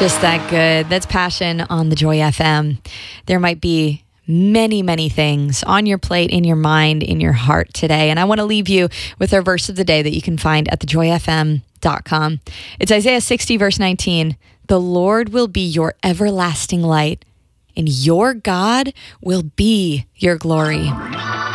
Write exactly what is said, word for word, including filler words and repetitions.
Just that good. That's Passion on the Joy F M. There might be many, many things on your plate, in your mind, in your heart today. And I want to leave you with our verse of the day that you can find at the joy f m dot com. It's Isaiah sixty, verse nineteen. The Lord will be your everlasting light, and your God will be your glory.